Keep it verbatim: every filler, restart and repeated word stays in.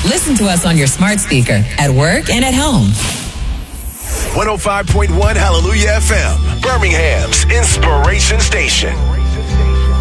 Listen to us on your smart speaker, at work and at home. one oh five point one Hallelujah F M, Birmingham's Inspiration Station.